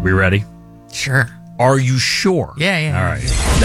We ready? Sure. Are you sure? Yeah. All right.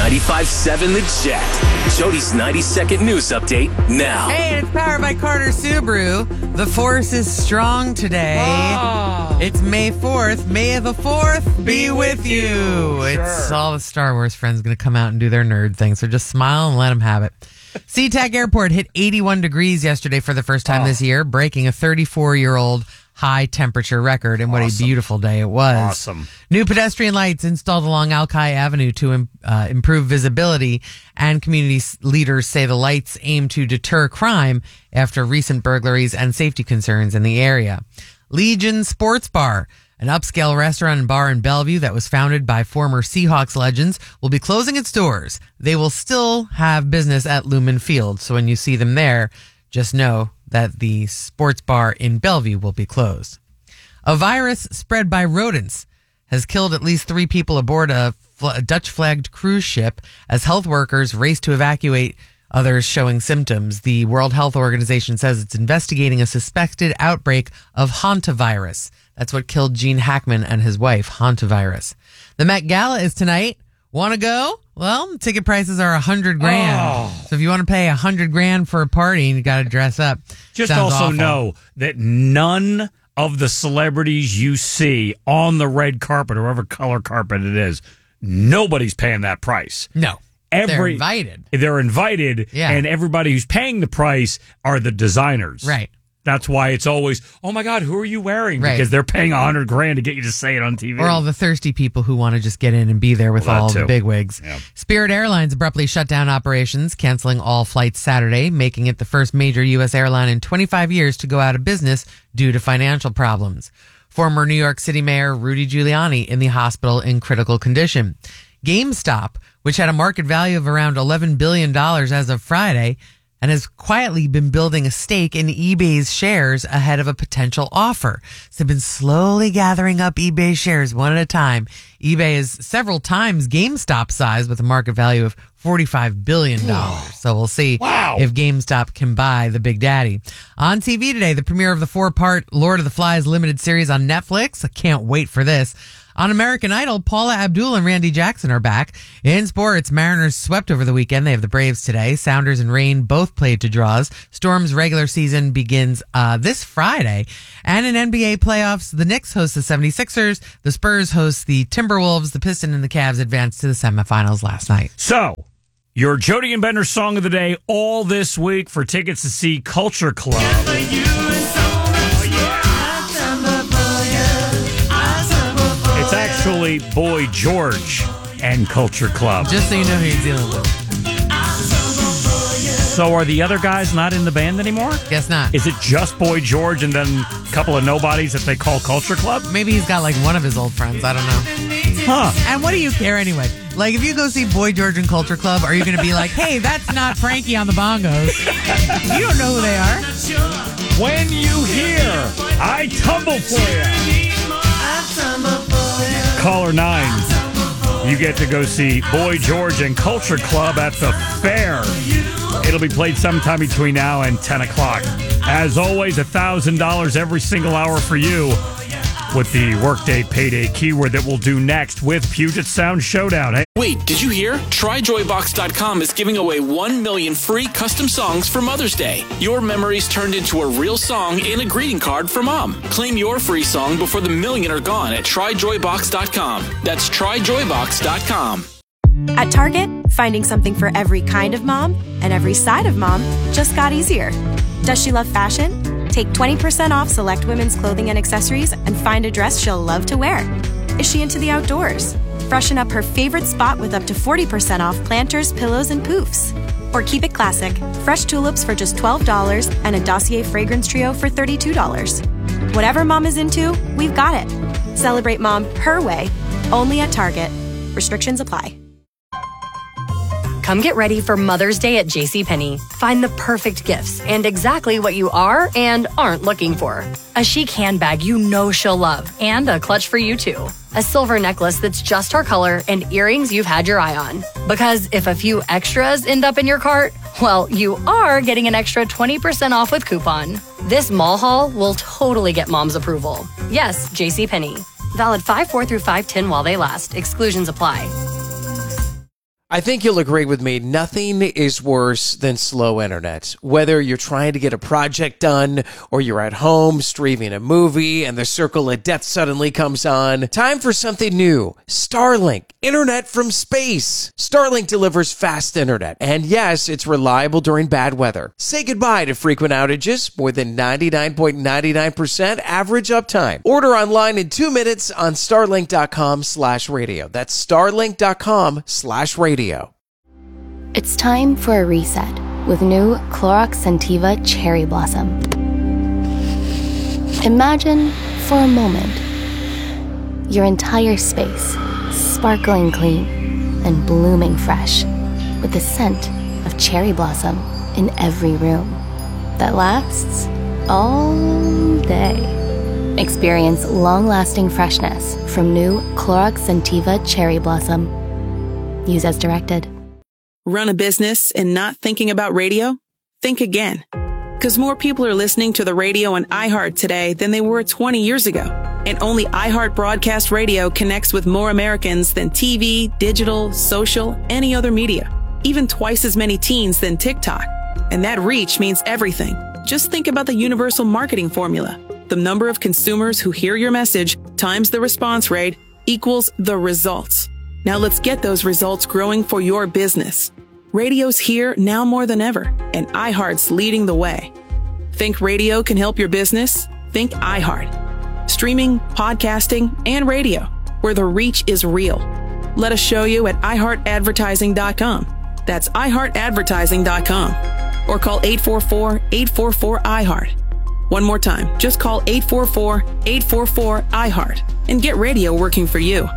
95.7 The Jet. Jody's 90-second news update now. Hey, it's powered by Carter Subaru. The force is strong today. Oh. It's May 4th. May the 4th be with you. Sure. It's all the Star Wars friends going to come out and do their nerd thing, so just smile and let them have it. SeaTac Airport hit 81 degrees yesterday for the first time this year, breaking a 34-year-old high temperature record, and what a beautiful day it was. Awesome. New pedestrian lights installed along Alki Avenue to improve visibility, and community leaders say the lights aim to deter crime after recent burglaries and safety concerns in the area. Legion Sports Bar, an upscale restaurant and bar in Bellevue that was founded by former Seahawks legends, will be closing its doors. They will still have business at Lumen Field, so when you see them there, just know that the sports bar in Bellevue will be closed. A virus spread by rodents has killed at least 3 people aboard a Dutch-flagged cruise ship as health workers race to evacuate others showing symptoms. The World Health Organization says it's investigating a suspected outbreak of hantavirus. That's what killed Gene Hackman and his wife, hantavirus. The Met Gala is tonight. Want to go? Well, ticket prices are $100,000. Oh. So if you want to pay $100,000 for a party, you got to dress up. Just Sounds also awful. know that none of the celebrities you see on the red carpet or whatever color carpet it is, nobody's paying that price. No. They're invited. They're invited, Yeah. and everybody who's paying the price are the designers. Right. That's why it's always, oh my God, who are you wearing? Right. Because they're paying $100,000 to get you to say it on TV. Or all the thirsty people who want to just get in and be there with Well, that all too. the bigwigs. Yeah. Spirit Airlines abruptly shut down operations, canceling all flights Saturday, making it the first major U.S. airline in 25 years to go out of business due to financial problems. Former New York City Mayor Rudy Giuliani in the hospital in critical condition. GameStop, which had a market value of around $11 billion as of Friday, and has quietly been building a stake in eBay's shares ahead of a potential offer. So they've been slowly gathering up eBay shares one at a time. eBay is several times GameStop size with a market value of $45 billion. So we'll see if GameStop can buy the Big Daddy. On TV today, the premiere of the 4-part Lord of the Flies limited series on Netflix. I can't wait for this. On American Idol, Paula Abdul and Randy Jackson are back. In sports, Mariners swept over the weekend. They have the Braves today. Sounders and Reign both played to draws. Storm's regular season begins this Friday. And in NBA playoffs, the Knicks host the 76ers. The Spurs host the Timberwolves. The Pistons and the Cavs advanced to the semifinals last night. So, your Jody and Bender song of the day all this week for tickets to see Culture Club. It's actually Boy George and Culture Club. Just so you know who you're dealing with. So are the other guys not in the band anymore? Guess not. Is it just Boy George and then a couple of nobodies that they call Culture Club? Maybe he's got like one of his old friends. I don't know. Huh. And what do you care anyway? Like, if you go see Boy George and Culture Club, are you going to be like, hey, that's not Frankie on the bongos? You don't know who they are. When you hear I Tumble For You, caller 9, you get to go see Boy George and Culture Club at the fair. It'll be played sometime between now and 10 o'clock. As always, $1,000 every single hour for you with the Workday Payday keyword that we'll do next with Puget Sound Showdown. Hey. Wait, did you hear? TryJoyBox.com is giving away 1 million free custom songs for Mother's Day. Your memories turned into a real song in a greeting card for Mom. Claim your free song before the million are gone at TryJoyBox.com. That's TryJoyBox.com. At Target, finding something for every kind of mom and every side of mom just got easier. Does she love fashion? Take 20% off select women's clothing and accessories and find a dress she'll love to wear. Is she into the outdoors? Freshen up her favorite spot with up to 40% off planters, pillows, and poofs. Or keep it classic. Fresh tulips for just $12 and a Dossier fragrance trio for $32. Whatever mom is into, we've got it. Celebrate mom her way, only at Target. Restrictions apply. Come get ready for Mother's Day at JCPenney. Find the perfect gifts and exactly what you are and aren't looking for. A chic handbag you know she'll love and a clutch for you too. A silver necklace that's just her color and earrings you've had your eye on. Because if a few extras end up in your cart, well, you are getting an extra 20% off with coupon. This mall haul will totally get mom's approval. Yes, JCPenney. Valid 5/4 through 5/10 while they last. Exclusions apply. I think you'll agree with me. Nothing is worse than slow internet. Whether you're trying to get a project done or you're at home streaming a movie and the circle of death suddenly comes on. Time for something new. Starlink. Internet from space. Starlink delivers fast internet. And yes, it's reliable during bad weather. Say goodbye to frequent outages. More than 99.99% average uptime. Order online in 2 minutes on starlink.com/radio. That's starlink.com/radio. It's time for a reset with new Clorox Scentiva Cherry Blossom. Imagine, for a moment, your entire space sparkling clean and blooming fresh with the scent of cherry blossom in every room that lasts all day. Experience long-lasting freshness from new Clorox Scentiva Cherry Blossom. Use as directed. Run a business and not thinking about radio? Think again. Because more people are listening to the radio on iHeart today than they were 20 years ago. And only iHeart Broadcast Radio connects with more Americans than TV, digital, social, any other media. Even twice as many teens than TikTok. And that reach means everything. Just think about the universal marketing formula. The number of consumers who hear your message times the response rate equals the results. Now let's get those results growing for your business. Radio's here now more than ever, and iHeart's leading the way. Think radio can help your business? Think iHeart. Streaming, podcasting, and radio, where the reach is real. Let us show you at iHeartAdvertising.com. That's iHeartAdvertising.com. Or call 844-844-iHeart. One more time, just call 844-844-iHeart and get radio working for you.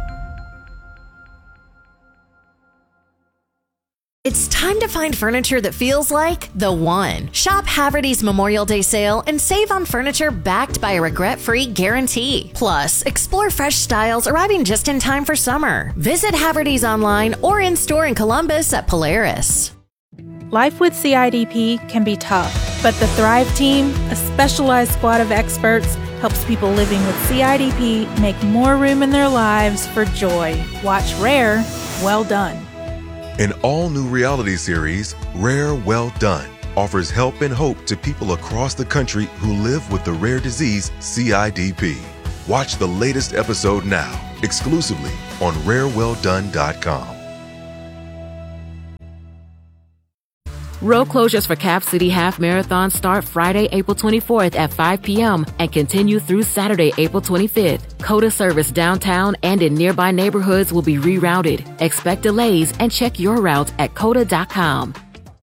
It's time to find furniture that feels like the one. Shop Haverty's Memorial Day sale and save on furniture backed by a regret-free guarantee. Plus, explore fresh styles arriving just in time for summer. Visit Haverty's online or in-store in Columbus at Polaris. Life with CIDP can be tough, but the Thrive Team, a specialized squad of experts, helps people living with CIDP make more room in their lives for joy. Watch Rare, Well Done. An all-new reality series, Rare Well Done, offers help and hope to people across the country who live with the rare disease CIDP. Watch the latest episode now, exclusively on rarewelldone.com. Road closures for Cap City Half Marathon start Friday, April 24th at 5 p.m. and continue through Saturday, April 25th. COTA service downtown and in nearby neighborhoods will be rerouted. Expect delays and check your route at COTA.com.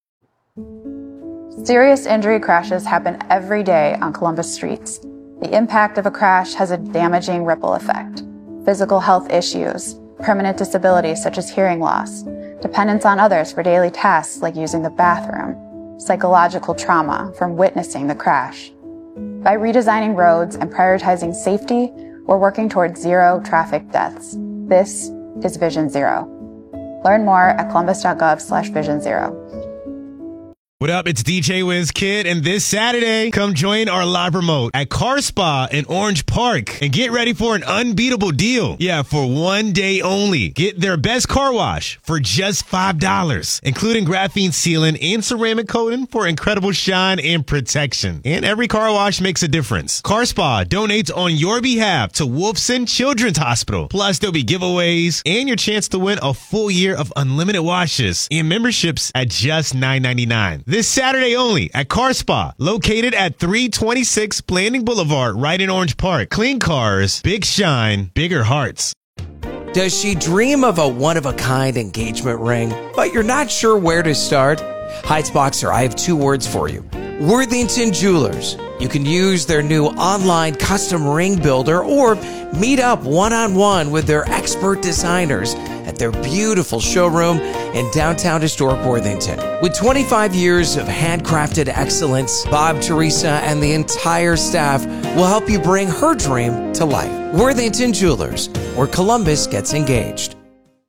Serious injury crashes happen every day on Columbus streets. The impact of a crash has a damaging ripple effect. Physical health issues, permanent disabilities such as hearing loss, dependence on others for daily tasks like using the bathroom, psychological trauma from witnessing the crash. By redesigning roads and prioritizing safety, we're working towards zero traffic deaths. This is Vision Zero. Learn more at columbus.gov/Vision Zero. What up? It's DJ Wiz Kid, and this Saturday, come join our live remote at Car Spa in Orange Park and get ready for an unbeatable deal. Yeah, for one day only. Get their best car wash for just $5, including graphene sealant and ceramic coating for incredible shine and protection. And every car wash makes a difference. Car Spa donates on your behalf to Wolfson Children's Hospital. Plus, there'll be giveaways and your chance to win a full year of unlimited washes and memberships at just $9.99. This Saturday only at Car Spa, located at 326 Blanding Boulevard, right in Orange Park. Clean cars, big shine, bigger hearts. Does she dream of a one-of-a-kind engagement ring, but you're not sure where to start? Heights Boxer, I have two words for you. Worthington Jewelers. You can use their new online custom ring builder or meet up one-on-one with their expert designers at their beautiful showroom in downtown historic Worthington. With 25 years of handcrafted excellence, Bob, Teresa, and the entire staff will help you bring her dream to life. Worthington Jewelers, where Columbus gets engaged.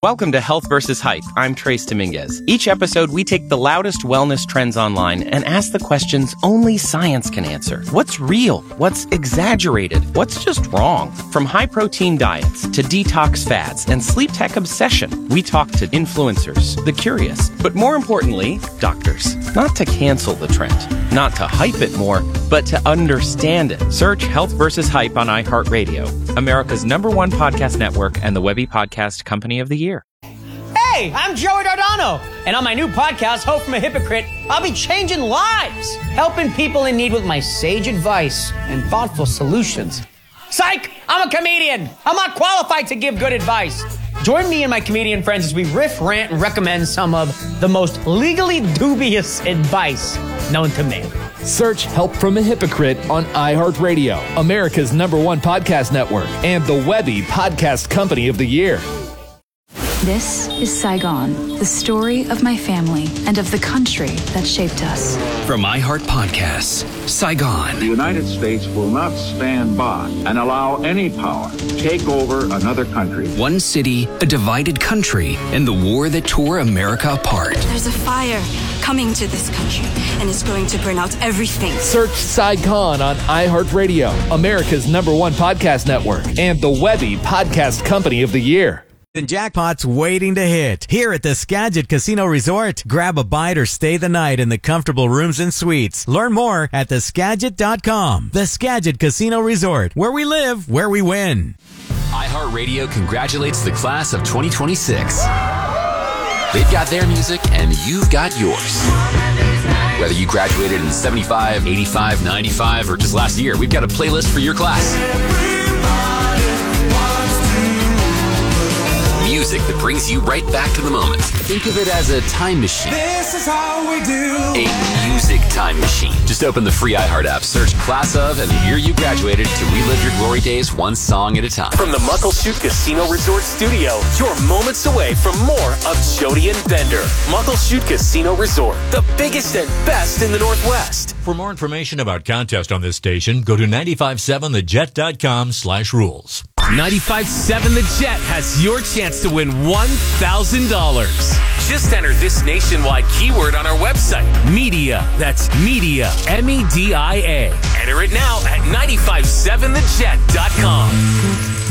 Welcome to Health vs. Hype. I'm Trace Dominguez. Each episode, we take the loudest wellness trends online and ask the questions only science can answer. What's real? What's exaggerated? What's just wrong? From high-protein diets to detox fads and sleep tech obsession, we talk to influencers, the curious, but more importantly, doctors. Not to cancel the trend, not to hype it more, but to understand it. Search Health vs. Hype on iHeartRadio, America's #1 podcast network and the Webby Podcast Company of the Year. Hey, I'm Joey Dardano, and on my new podcast, Hope from a Hypocrite, I'll be changing lives, helping people in need with my sage advice and thoughtful solutions. Psych! I'm a comedian. I'm not qualified to give good advice. Join me and my comedian friends as we riff, rant, and recommend some of the most legally dubious advice known to man. Search Help from a Hypocrite on iHeartRadio, America's #1 podcast network, and the Webby Podcast Company of the Year. This is Saigon, the story of my family and of the country that shaped us. From iHeart Podcasts, Saigon. The United States will not stand by and allow any power to take over another country. One city, a divided country, and the war that tore America apart. There's a fire coming to this country, and it's going to burn out everything. Search Saigon on iHeartRadio, America's #1 podcast network, and the Webby Podcast Company of the Year. And jackpot's waiting to hit here at the Skagit Casino Resort. Grab a bite or stay the night in the comfortable rooms and suites. Learn more at theskagit.com. The Skagit Casino Resort, where we live, where we win. iHeartRadio congratulates the class of 2026. They've got their music and you've got yours. Whether you graduated in 75, 85, 95, or just last year, we've got a playlist for your class. Music that brings you right back to the moment. Think of it as a time machine. This is how we do. A music time machine. Just open the free iHeart app, search Class of and the year you graduated to relive your glory days one song at a time. From the Muckleshoot Casino Resort Studio, you're moments away from more of Jody and Bender. Muckleshoot Casino Resort, the biggest and best in the Northwest. For more information about contests on this station, go to 957thejet.com/rules. 95.7 The Jet has your chance to win $1,000. Just enter this nationwide keyword on our website. Media. That's media. MEDIA. Enter it now at 957thejet.com.